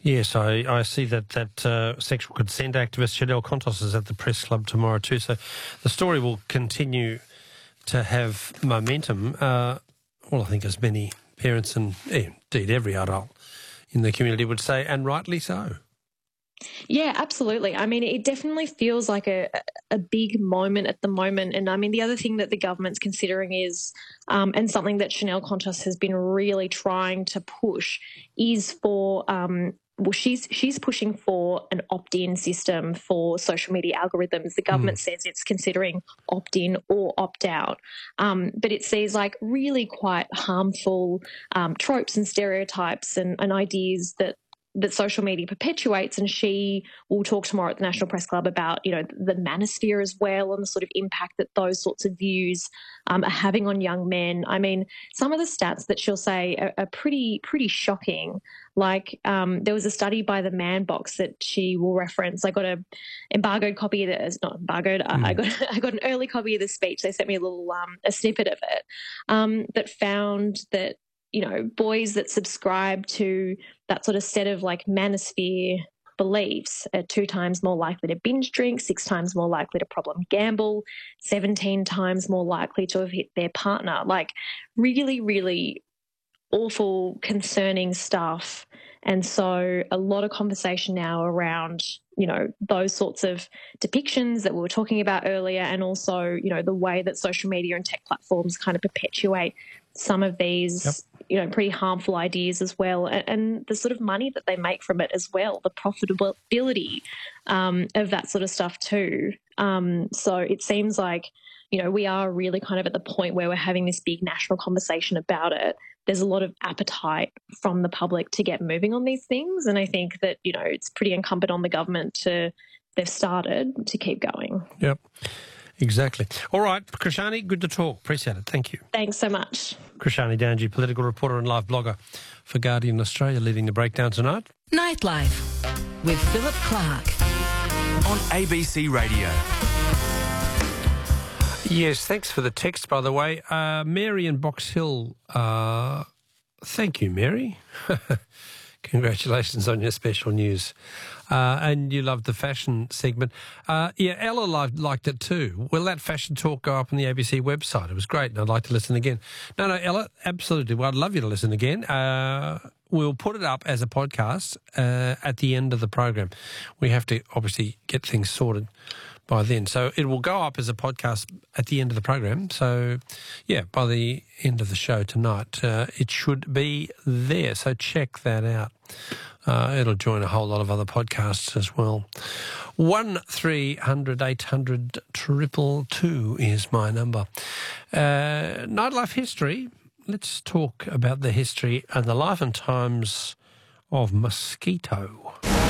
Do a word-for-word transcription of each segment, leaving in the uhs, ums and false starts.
Yes, I, I see that that uh, sexual consent activist Chanel Contos is at the Press Club tomorrow too. So the story will continue to have momentum. Uh, well, I think as many parents and eh, indeed every adult in the community would say, and rightly so. Yeah, absolutely. I mean, it definitely feels like a, a big moment at the moment. And I mean, the other thing that the government's considering is, um, and something that Chanel Contos has been really trying to push, is for um, well, she's she's pushing for an opt-in system for social media algorithms. The government mm. says it's considering opt-in or opt-out, um, but it sees like really quite harmful um, tropes and stereotypes and, and ideas that that social media perpetuates. And she will talk tomorrow at the National Press Club about, you know, the manosphere as well and the sort of impact that those sorts of views um, are having on young men. I mean, some of the stats that she'll say are, are pretty, pretty shocking. Like um, there was a study by the Man Box that she will reference. I got a embargoed copy of it, not embargoed. Mm. I got I got an early copy of the speech. They sent me a little um, a snippet of it um, that found that, you know, boys that subscribe to that sort of set of like manosphere beliefs are two times more likely to binge drink, six times more likely to problem gamble, seventeen times more likely to have hit their partner. Like really, really awful, concerning stuff. And so a lot of conversation now around, you know, those sorts of depictions that we were talking about earlier, and also, you know, the way that social media and tech platforms kind of perpetuate some of these, yep. you know, pretty harmful ideas as well, and, and the sort of money that they make from it as well, the profitability um, of that sort of stuff too. Um, so it seems like, you know, we are really kind of at the point where we're having this big national conversation about it. There's a lot of appetite from the public to get moving on these things. And I think that, you know, it's pretty incumbent on the government to, they've started, to keep going. Yep, exactly. All right, Krishani, good to talk. Appreciate it. Thank you. Thanks so much. Krishani Danji, political reporter and live blogger for Guardian Australia, leading the breakdown tonight. Nightlife with Philip Clark on A B C Radio. Yes, thanks for the text, by the way. Uh, Mary in Box Hill, uh, thank you, Mary. Congratulations on your special news. Uh, and you loved the fashion segment. Uh, yeah, Ella liked, liked it too. Will that fashion talk go up on the A B C website? It was great, and I'd like to listen again. No, no, Ella, absolutely. Well, I'd love you to listen again. Uh, we'll put it up as a podcast uh, at the end of the program. We have to obviously get things sorted by then. So it will go up as a podcast at the end of the program. So, yeah, by the end of the show tonight, uh, it should be there. So check that out. Uh, it'll join a whole lot of other podcasts as well. One three hundred eight hundred triple two is my number. Uh, nightlife history. Let's talk about the history and the life and times of mosquito.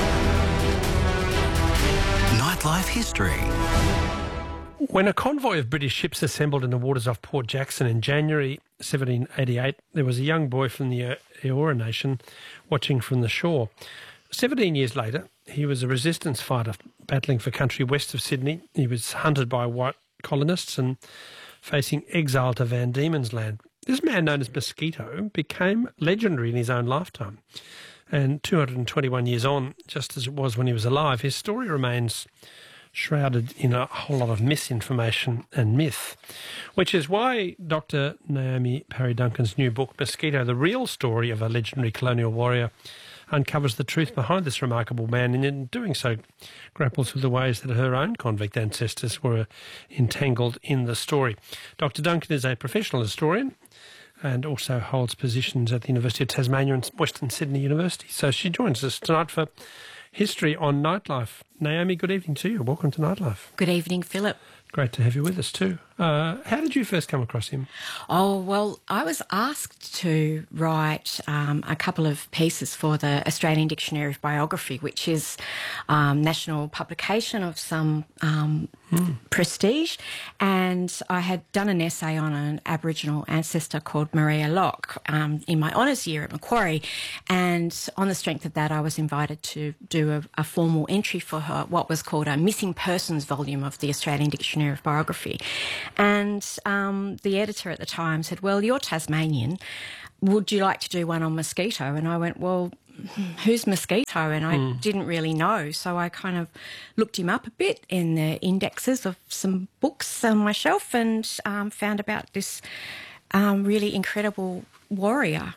Nightlife history. When a convoy of British ships assembled in the waters off Port Jackson in January seventeen eighty-eight, there was a young boy from the Eora Nation watching from the shore. Seventeen years later, he was a resistance fighter battling for country west of Sydney. He was hunted by white colonists and facing exile to Van Diemen's Land. This man, known as Mosquito, became legendary in his own lifetime. And two hundred twenty-one years on, just as it was when he was alive, his story remains shrouded in a whole lot of misinformation and myth, which is why Doctor Naomi Parry Duncan's new book, Mosquito, The Real Story of a Legendary Colonial Warrior, uncovers the truth behind this remarkable man, and in doing so grapples with the ways that her own convict ancestors were entangled in the story. Doctor Duncan is a professional historian and also holds positions at the University of Tasmania and Western Sydney University. So she joins us tonight for History on Nightlife. Naomi, good evening to you. Welcome to Nightlife. Good evening, Philip. Great to have you with us too. Uh, how did you first come across him? Oh, well, I was asked to write um, a couple of pieces for the Australian Dictionary of Biography, which is um, national publication of some um, hmm. prestige. And I had done an essay on an Aboriginal ancestor called Maria Locke um, in my honours year at Macquarie. And on the strength of that, I was invited to do a, a formal entry for her, what was called a Missing Persons volume of the Australian Dictionary of Biography. And um, the editor at the time said, well, you're Tasmanian. Would you like to do one on mosquito? And I went, well, who's Mosquito? And I mm. didn't really know. So I kind of looked him up a bit in the indexes of some books on my shelf and um, found about this um, really incredible warrior.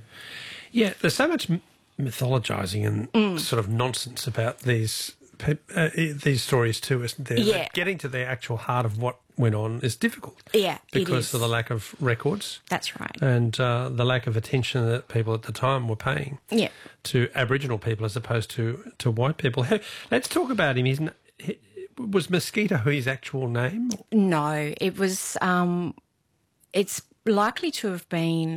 Yeah, there's so much mythologising and mm. sort of nonsense about these uh, these stories too, isn't there? Yeah. Like getting to the actual heart of what went on is difficult. Yeah, because it is. of the lack of records. That's right. And uh, the lack of attention that people at the time were paying yeah. to Aboriginal people as opposed to, to white people. Let's talk about him. He's, he, was Mosquito his actual name? No, it was. Um, it's likely to have been.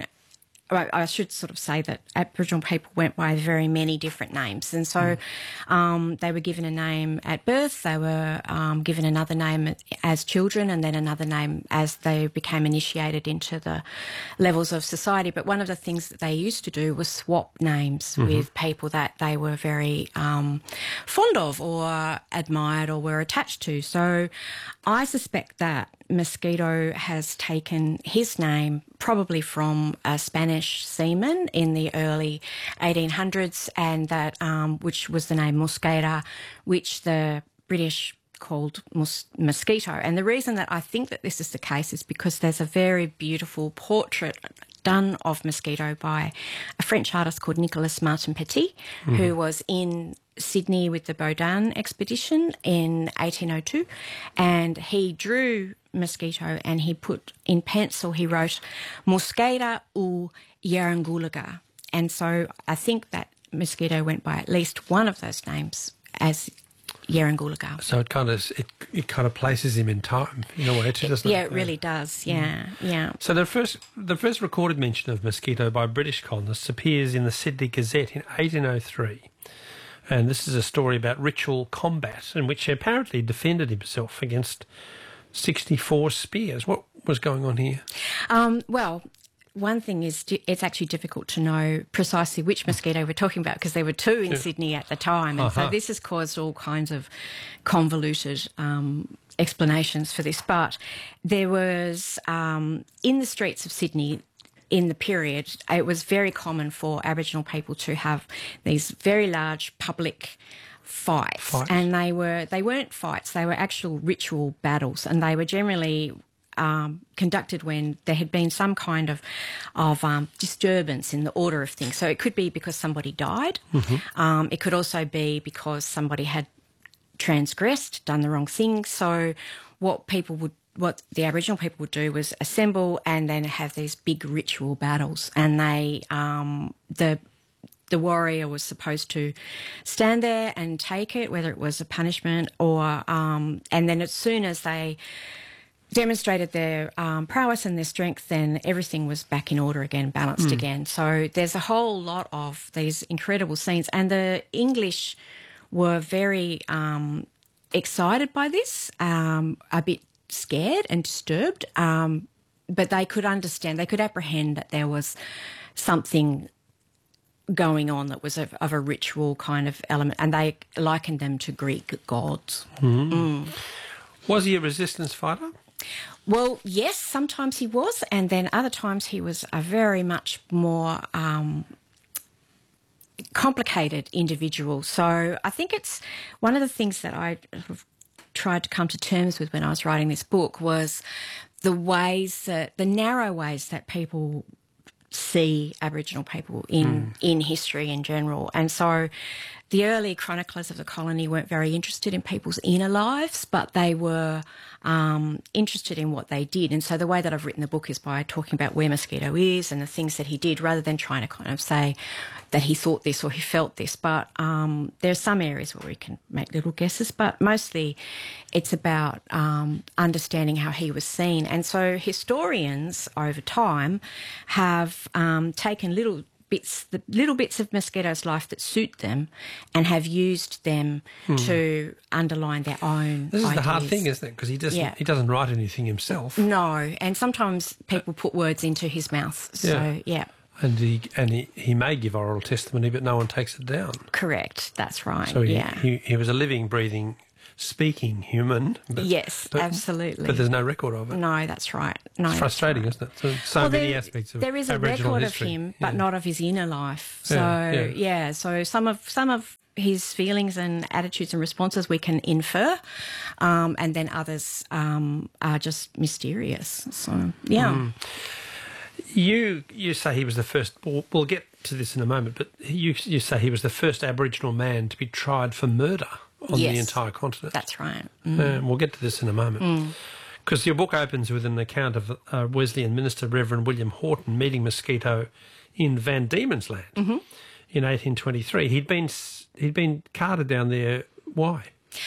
I should sort of say that Aboriginal people went by very many different names. And so mm. um, they were given a name at birth, they were um, given another name as children, and then another name as they became initiated into the levels of society. But one of the things that they used to do was swap names mm-hmm. with people that they were very um, fond of or admired or were attached to. So I suspect that Mosquito has taken his name probably from a Spanish seaman in the early eighteen hundreds, and that um, which was the name Mosquera, which the British called mos- mosquito. And the reason that I think that this is the case is because there's a very beautiful portrait done of Mosquito by a French artist called Nicolas Martin Petit, mm-hmm. who was in Sydney with the Baudin expedition in eighteen oh two, and he drew Mosquito and he put in pencil, he wrote Mosquera ou Yarangulaga. And so I think that Mosquito went by at least one of those names as Yarangulaga. So it kind of it, it kind of places him in time in a way too, doesn't it? Yeah, it really does. Yeah, mm. yeah. So the first the first recorded mention of Mosquito by British colonists appears in the Sydney Gazette in eighteen oh three. And this is a story about ritual combat in which he apparently defended himself against sixty-four spears. What was going on here? Um, well, one thing is it's actually difficult to know precisely which Mosquito we're talking about because there were two in yeah. Sydney at the time. And uh-huh. so this has caused all kinds of convoluted um, explanations for this. But there was, um, in the streets of Sydney, in the period, it was very common for Aboriginal people to have these very large public fights, fights. and they were they weren't fights; they were actual ritual battles, and they were generally um, conducted when there had been some kind of of um, disturbance in the order of things. So it could be because somebody died. Mm-hmm. Um, it could also be because somebody had transgressed, done the wrong thing. So what people would what the Aboriginal people would do was assemble and then have these big ritual battles, and they um, the the warrior was supposed to stand there and take it, whether it was a punishment or um, and then as soon as they demonstrated their um, prowess and their strength, then everything was back in order again, balanced mm. again. So there's a whole lot of these incredible scenes, and the English were very um, excited by this, um, a bit scared and disturbed, um, but they could understand, they could apprehend that there was something going on that was of, of a ritual kind of element, and they likened them to Greek gods. Mm. Mm. Was he a resistance fighter? Well, yes, sometimes he was, and then other times he was a very much more um, complicated individual. So I think it's one of the things that I tried to come to terms with when I was writing this book was the ways that, the narrow ways that people see Aboriginal people in, mm. in history in general. And so the early chroniclers of the colony weren't very interested in people's inner lives, but they were um, interested in what they did. And so the way that I've written the book is by talking about where Mosquito is and the things that he did, rather than trying to kind of say that he thought this or he felt this. But um, there are some areas where we can make little guesses, but mostly it's about um, understanding how he was seen. And so historians over time have um, taken little bits, the little bits of Mosquito's life that suit them, and have used them hmm. to underline their own This is ideas. the hard thing, isn't it? Because he doesn't, yeah. he doesn't write anything himself. No, and sometimes people put words into his mouth. So, yeah. yeah. And he and he, he may give oral testimony, but no one takes it down. Correct, that's right. So he, yeah. he, he was a living, breathing speaking human. But, yes, but, absolutely. But there's no record of it. No, that's right. No, it's frustrating, right. isn't it? So, so well, many there, aspects of there is a Aboriginal record history. of him, but yeah. not of his inner life. So Yeah, yeah. yeah, so some of some of his feelings and attitudes and responses we can infer, um, and then others um, are just mysterious. So yeah. Mm. You you say he was the first. We'll, we'll get to this in a moment, but you you say he was the first Aboriginal man to be tried for murder on Yes, the entire continent. That's right. Mm. Uh, we'll get to this in a moment. Because your book opens with an account of uh, Wesleyan minister Reverend William Horton meeting Mosquito in Van Diemen's Land Mm-hmm. in eighteen twenty-three. He'd been he'd been carted down there. Why?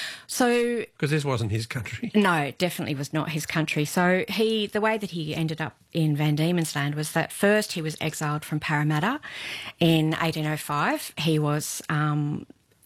So Because this wasn't his country. no, definitely was not his country. So he, the way that he ended up in Van Diemen's Land was that first he was exiled from Parramatta in eighteen oh five. He was um,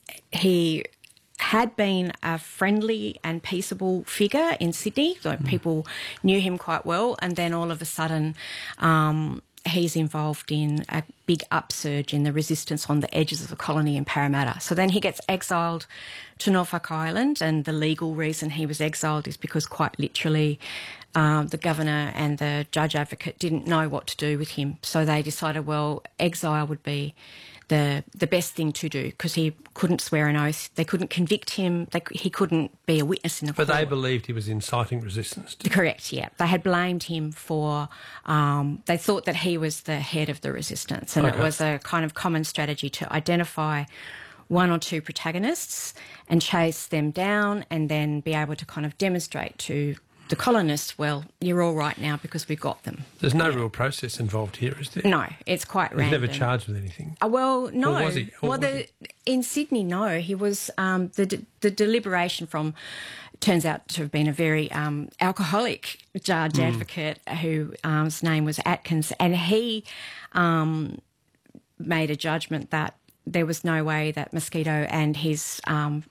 he had been a friendly and peaceable figure in Sydney, so mm. people knew him quite well, and then all of a sudden um, he's involved in a big upsurge in the resistance on the edges of the colony in Parramatta. So then he gets exiled to Norfolk Island, and the legal reason he was exiled is because quite literally um, the governor and the judge advocate didn't know what to do with him. So they decided, well, exile would be the the best thing to do because he couldn't swear an oath. They couldn't convict him. They, he couldn't be a witness in the But court. they believed he was inciting resistance. Correct, yeah. They had blamed him for, um, they thought that he was the head of the resistance, and Okay. it was a kind of common strategy to identify one or two protagonists and chase them down and then be able to kind of demonstrate to the colonists, well, you're all right now because we got them. There's no real process involved here, is there? No, it's quite He's random. never charged with anything. Uh, well, no. Or was he? Or well, was the, in Sydney, no. He was um, the de- the deliberation from turns out to have been a very um, alcoholic judge Mm. advocate who um, his name was Atkins, and he um, made a judgment that there was no way that Mosquito and his um,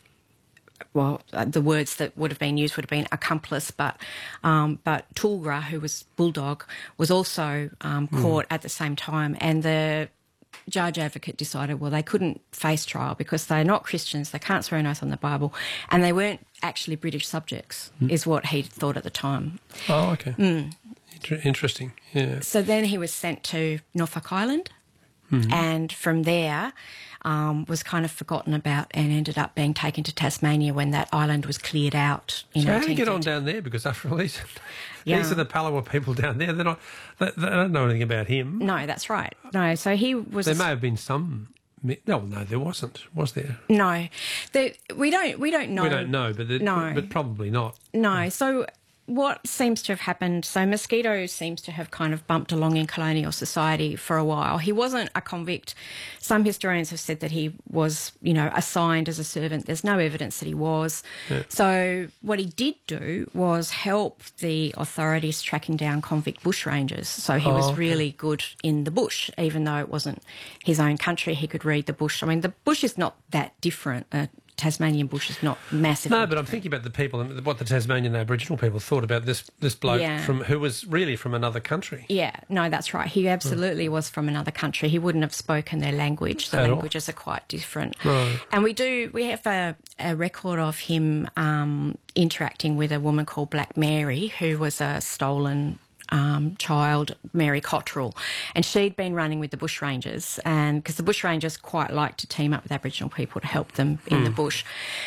well, uh, the words that would have been used would have been accomplice, but um, but Tulgra, who was Bulldog, was also um, caught at the same time, and the judge advocate decided, well, they couldn't face trial because they're not Christians, they can't swear an oath on the Bible, and they weren't actually British subjects, is what he thought at the time. Oh, okay. Inter- interesting, yeah. So then he was sent to Norfolk Island, and from there um, was kind of forgotten about and ended up being taken to Tasmania when that island was cleared out in So how do you get on eighteen thirty. down there? Because after all, these, Yeah. these are the Palawa people down there. They're not. They, they don't know anything about him. No, that's right. No, so he was. There a- may have been some. No, no, there wasn't. Was there? No, the, we don't. We don't know. We don't know, but there, No. but probably not. No. So what seems to have happened, so Mosquito seems to have kind of bumped along in colonial society for a while. He wasn't a convict. Some historians have said that he was, you know, assigned as a servant. There's no evidence that he was. Yeah. So what he did do was help the authorities tracking down convict bushrangers. So he Oh, was okay. really good in the bush, even though it wasn't his own country. He could read the bush. I mean, the bush is not that different. Uh, Tasmanian bush is not massive. No, but I'm thinking about the people and what the Tasmanian Aboriginal people thought about this this bloke Yeah. from who was really from another country. Yeah, no, that's right. He absolutely was from another country. He wouldn't have spoken their language. The At all. languages are quite different. Right. And we do, we have a, a record of him um, interacting with a woman called Black Mary, who was a stolen um, child, Mary Cottrell. And she'd been running with the bushrangers, and because the bushrangers quite like to team up with Aboriginal people to help them in the bush.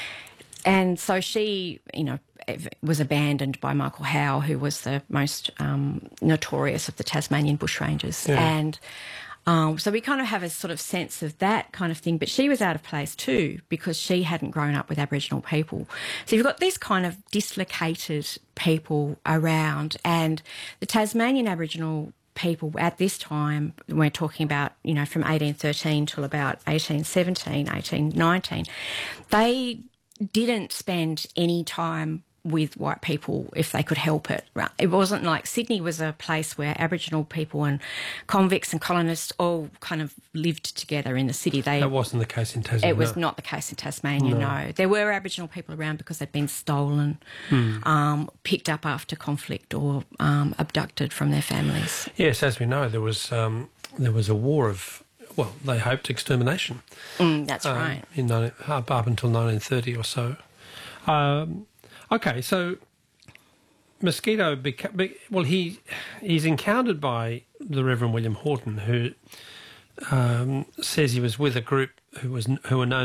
And so she, you know, was abandoned by Michael Howe, who was the most um, notorious of the Tasmanian bushrangers. Yeah. And um, so we kind of have a sort of sense of that kind of thing. But she was out of place too because she hadn't grown up with Aboriginal people. So you've got these kind of dislocated people around, and the Tasmanian Aboriginal people at this time, we're talking about, you know, from eighteen thirteen till about eighteen seventeen, eighteen nineteen, they didn't spend any time with white people if they could help it. It wasn't like Sydney was a place where Aboriginal people and convicts and colonists all kind of lived together in the city. They That wasn't the case in Tasmania. It was not the case in Tasmania, no. no. There were Aboriginal people around because they'd been stolen, Hmm. um, picked up after conflict or um, abducted from their families. Yes, as we know, there was um, there was a war of, well, they hoped extermination. Mm, that's um, right. In nineteen, up, up until nineteen thirty or so. Um, okay, so Mosquito, beca- well, he he's encountered by the Reverend William Horton, who um, says he was with a group who was who were known